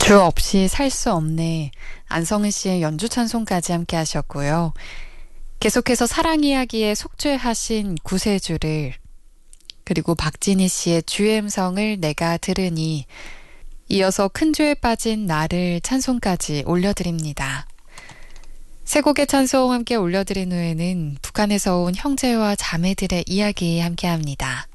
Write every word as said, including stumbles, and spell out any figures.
주 없이 살 수 없네. 안성은 씨의 연주 찬송까지 함께 하셨고요. 계속해서 사랑 이야기에 속죄하신 구세주를, 그리고 박진희 씨의 주의 음성을 내가 들으니, 이어서 큰 죄에 빠진 나를 찬송까지 올려드립니다. 세 곡의 찬송 함께 올려드린 후에는 북한에서 온 형제와 자매들의 이야기 함께 합니다.